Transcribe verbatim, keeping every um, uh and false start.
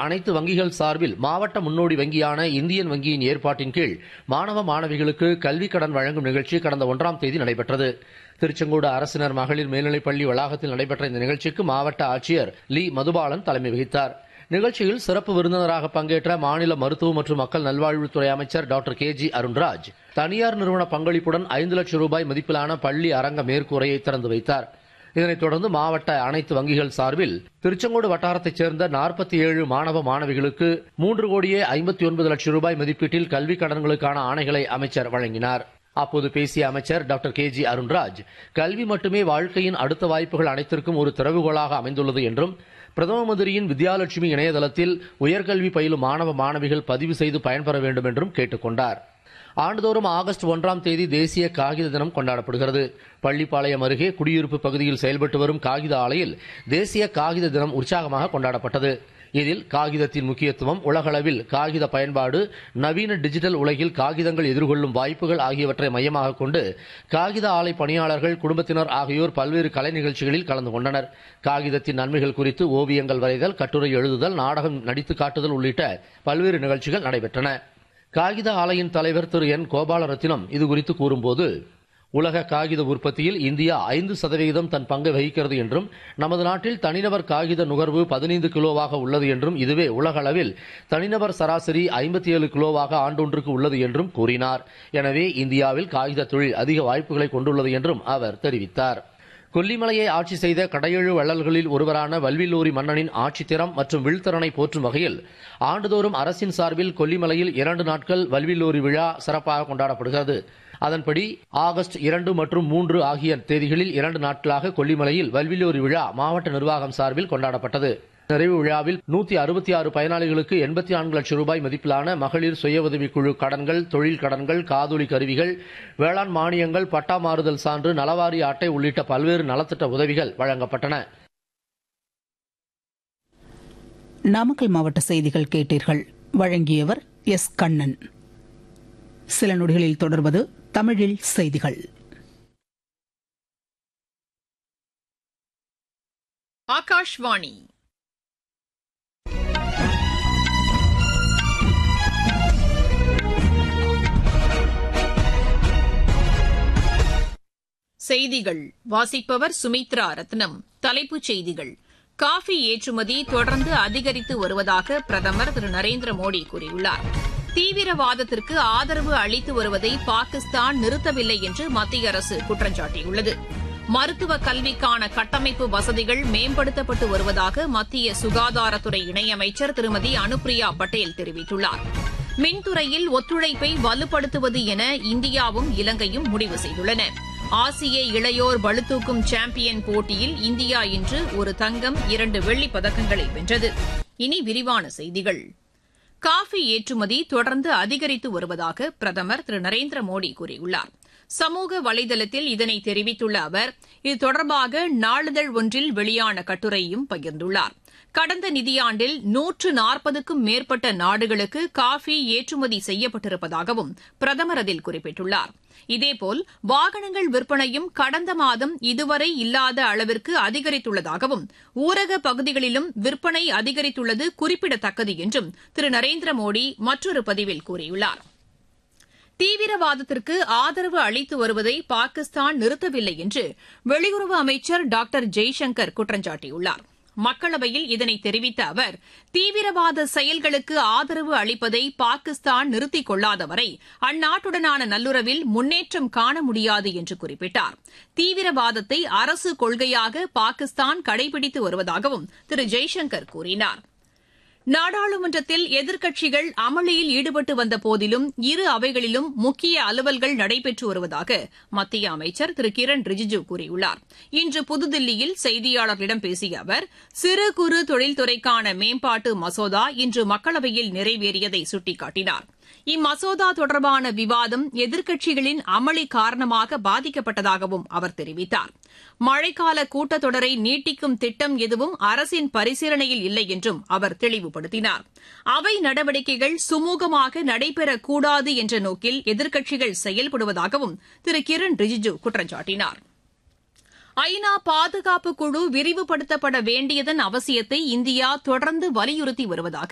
அனைத்து வங்கிகள் சார்பில் மாவட்ட முன்னோடி வங்கியான இந்தியன் வங்கியின் ஏற்பாட்டின் கீழ் மாணவ மாணவிகளுக்கு கல்விக் கடன் வழங்கும் நிகழ்ச்சி கடந்த ஒன்றாம் தேதி நடைபெற்றது. திருச்செங்கோடு அரசினர் மகளிர் மேல்நிலைப்பள்ளி வளாகத்தில் நடைபெற்ற இந்த நிகழ்ச்சிக்கு மாவட்ட ஆட்சியர் லி மதுபாலன் தலைமை வகித்தார். நிகழ்ச்சியில் சிறப்பு விருந்தினராக பங்கேற்ற மாநில மருத்துவ மற்றும் மக்கள் நல்வாழ்வுத்துறை அமைச்சர் டாக்டர் கே ஜி அருண்ராஜ் தனியார் நிறுவன பங்களிப்புடன் ஐந்து லட்சம் ரூபாய் மதிப்பிலான பள்ளி அரங்க மேற்கூரையை திறந்து வைத்தார். இதனைத் தொடர்ந்து மாவட்ட அனைத்து வங்கிகள் சார்பில் திருச்செங்கோடு வட்டாரத்தைச் சேர்ந்த நாற்பத்தி ஏழு மாணவ மாணவிகளுக்கு மூன்று கோடியே ஐம்பத்தி ஒன்பது லட்சம் ரூபாய் மதிப்பீட்டில் கல்விக் கடன்களுக்கான ஆணைகளை அமைச்சர் வழங்கினார். அப்போது பேசிய அமைச்சர் டாக்டர் கே ஜி அருண்ராஜ் கல்வி மட்டுமே வாழ்க்கையின் அடுத்த வாய்ப்புகள் அனைத்திற்கும் ஒரு திறவுகோலாக அமைந்துள்ளது என்றும் பிரதம மந்திரியின் வித்யாலட்சுமி இணையதளத்தில் உயர்கல்வி பயிலும் மாணவ மாணவிகள் பதிவு செய்து பயன்பெற வேண்டும் என்றும் கேட்டுக் கொண்டார். ஆண்டுதோறும் ஆகஸ்ட் ஒன்றாம் தேதி தேசிய காகித தினம் கொண்டாடப்படுகிறது. பள்ளிப்பாளையம் அருகே குடியிருப்பு பகுதியில் செயல்பட்டு வரும் காகித ஆலையில் தேசிய காகித தினம் உற்சாகமாக கொண்டாடப்பட்டது. இதில் காகிதத்தின் முக்கியத்துவம், உலகளவில் காகித பயன்பாடு, நவீன டிஜிட்டல் உலகில் காகிதங்கள் எதிர்கொள்ளும் வாய்ப்புகள் ஆகியவற்றை மையமாக கொண்டு காகித ஆலை பணியாளர்கள், குடும்பத்தினர் ஆகியோர் பல்வேறு கலை நிகழ்ச்சிகளில் கலந்து கொண்டனர். காகிதத்தின் நன்மைகள் குறித்து ஓவியங்கள் வரைதல், கட்டுரை எழுதுதல், நாடகம் நடித்து காட்டுதல் உள்ளிட்ட பல்வேறு நிகழ்ச்சிகள் நடைபெற்றன. காகித ஆலையின் தலைவர் திரு என் கோபாலரத்தினம் இதுகுறித்து கூறும்போது, உலக காகித உற்பத்தியில் இந்தியா ஐந்து சதவீதம் தன் பங்கை வகிக்கிறது என்றும், நமது நாட்டில் தனிநபர் காகித நுகர்வு பதினைந்து கிலோவாக உள்ளது என்றும், இதுவே உலக அளவில் தனிநபர் சராசரி ஐம்பத்தி ஏழு கிலோவாக ஆண்டொன்றுக்கு உள்ளது என்றும் கூறினார். எனவே இந்தியாவில் காகித தொழில் அதிக வாய்ப்புகளை கொண்டுள்ளது என்றும் அவர் தெரிவித்தார். கொல்லிமலையை ஆட்சி செய்த கடையெழு வள்ளல்களில் ஒருவரான வல்வில்லூரி மன்னனின் ஆட்சித்திறம் மற்றும் வில்திறனை போற்றும் வகையில் ஆண்டுதோறும் அரசின் சார்பில் கொல்லிமலையில் இரண்டு நாட்கள் வல்வில்லூரி விழா சிறப்பாக கொண்டாடப்படுகிறது. அதன்படி ஆகஸ்ட் இரண்டு மற்றும் மூன்று ஆகிய தேதிகளில் இரண்டு நாட்களாக கொல்லிமலையில் வல்வில்லூரி விழா மாவட்ட நிர்வாகம் சார்பில் கொண்டாடப்பட்டது. நிறைவு விழாவில் நூத்தி அறுபத்தி ஆறு பயனாளிகளுக்கு எண்பத்தி நான்கு லட்சம் ரூபாய் மதிப்பிலான மகளிர் சுய உதவிக்குழு கடன்கள், தொழில் கடன்கள், காதொலி கருவிகள், வேளாண் மானியங்கள், பட்டா மாறுதல் சான்று, நலவாரி அட்டை உள்ளிட்ட பல்வேறு நலத்திட்ட உதவிகள் வழங்கப்பட்டன. நாமக்கல் மாவட்ட செய்திகள் கேட்டீர்கள். வழங்கியவர் எஸ் கண்ணன். சில நொடிகளில் தொடர்வது தமிழில் செய்திகள். ஆகாஷ்வாணி செய்திகள் வாசிப்பவர் சுமித்ரா ரத்னம். தலைப்புச் செய்திகள். காஃபி ஏற்றுமதி தொடர்ந்து அதிகரித்து வருவதாக பிரதமர் திரு நரேந்திர மோடி கூறியுள்ளார். தீவிரவாதத்திற்கு ஆதரவு அளித்து வருவதை பாகிஸ்தான் நிறுத்தவில்லை என்று மத்திய அரசு குற்றம் சாட்டியுள்ளது. மருத்துவ கல்விக்கான கட்டமைப்பு வசதிகள் மேம்படுத்தப்பட்டு வருவதாக மத்திய சுகாதாரத்துறை இணையமைச்சர் திருமதி அனுப்பிரியா பட்டேல் தெரிவித்துள்ளார். மின்துறையில் ஒத்துழைப்பை வலுப்படுத்துவது என இந்தியாவும் இலங்கையும் முடிவு செய்துள்ளன. ஆசிய இளையோர் பளுதூக்கும் சாம்பியன் போட்டியில் இந்தியா இன்று ஒரு தங்கம், இரண்டு வெள்ளிப் பதக்கங்களை வென்றது. இனி விரிவான செய்திகள். காஃபி ஏற்றுமதி தொடர்ந்து அதிகரித்து வருவதாக பிரதமர் திரு நரேந்திர மோடி கூறியுள்ளார். சமூக வலைதளத்தில் இதனை தெரிவித்துள்ள அவர் இது தொடர்பாக நாளிதழ் ஒன்றில் வெளியான கட்டுரையும் பகிர்ந்துள்ளார். கடந்த நிதியாண்டில் நூற்று நாற்பதுக்கும் மேற்பட்ட நாடுகளுக்கு காஃபி ஏற்றுமதி செய்யப்பட்டிருப்பதாகவும் பிரதமர் அதில் குறிப்பிட்டுள்ளார். இதேபோல் வாகனங்கள் விற்பனையும் கடந்த மாதம் இதுவரை இல்லாத அளவிற்கு அதிகரித்துள்ளதாகவும், ஊரக பகுதிகளிலும் விற்பனை அதிகரித்துள்ளது குறிப்பிடத்தக்கது என்றும் திரு நரேந்திர மோடி மற்றொரு பதிவில் கூறியுள்ளார். தீவிரவாதத்திற்கு ஆதரவு அளித்து வருவதை பாகிஸ்தான் நிறுத்தவில்லை என்று வெளியுறவு அமைச்சர் டாக்டர் ஜெய்சங்கர் குற்றம் சாட்டியுள்ளார். மக்களவையில் இதனை தெரிவித்த அவர், தீவிரவாத செயல்களுக்கு ஆதரவு அளிப்பதை பாகிஸ்தான் நிறுத்திக் கொள்ளாத வரை அந்நாட்டுடனான நல்லுறவில் முன்னேற்றம் காண முடியாது என்று குறிப்பிட்டார். தீவிரவாதத்தை அரசு கொள்கையாக பாகிஸ்தான் கடைபிடித்து வருவதாகவும் திரு ஜெய்சங்கர் கூறினார். நாடாளுமன்றத்தில் எதிர்க்கட்சிகள் அமளியில் ஈடுபட்டு வந்த போதிலும் இரு அவைகளிலும் முக்கிய அலுவல்கள் நடைபெற்று வருவதாக மத்திய அமைச்சர் திரு கிரண் ரிஜிஜு கூறியுள்ளார். இன்று புதுதில்லியில் செய்தியாளர்களிடம் பேசிய அவர், சிறு குறு தொழில்துறைக்கான மேம்பாட்டு மசோதா இன்று மக்களவையில் நிறைவேறியதை சுட்டிக்காட்டினார். இம்மசோதா தொடர்பான விவாதம் எதிர்க்கட்சிகளின் அமளி காரணமாக பாதிக்கப்பட்டதாகவும் அவர் தெரிவித்தார். மழைக்கால கூட்டத்தொடரை நீட்டிக்கும் திட்டம் எதுவும் அரசின் பரிசீலனையில் இல்லை என்றும் அவர் தெளிவுபடுத்தினார். அவை நடவடிக்கைகள் சுமூகமாக நடைபெறக்கூடாது என்ற நோக்கில் எதிர்க்கட்சிகள் செயல்படுவதாகவும் திரு கிரண் ரிஜிஜு குற்றம் சாட்டினார். ஐநா பாதுகாப்பு குழு விரிவுபடுத்தப்பட வேண்டியதன் அவசியத்தை இந்தியா தொடர்ந்து வலியுறுத்தி வருவதாக